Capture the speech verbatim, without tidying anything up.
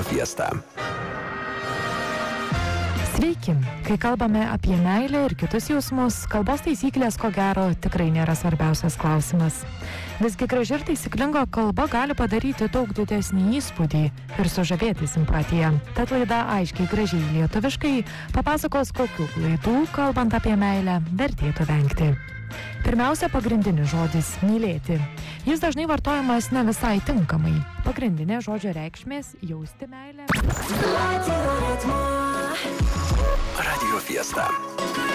Fiesta. Sveiki! Kai kalbame apie meilę ir kitus jausmus, kalbos taisyklės ko gero tikrai nėra svarbiausias klausimas. Visgi graži ir taisyklinga kalba gali padaryti daug didesnį įspūdį ir sužavėti simpatiją. Tad laida aiškiai gražiai lietuviškai papasakos, kokių klaidų, kalbant apie meilę, vertėtų vengti. Pirmiausia, pagrindinis žodis – mylėti. Jis dažnai vartojamas ne visai tinkamai. Pagrindinė žodžio reikšmės – jausti meilę. Radio Fiesta.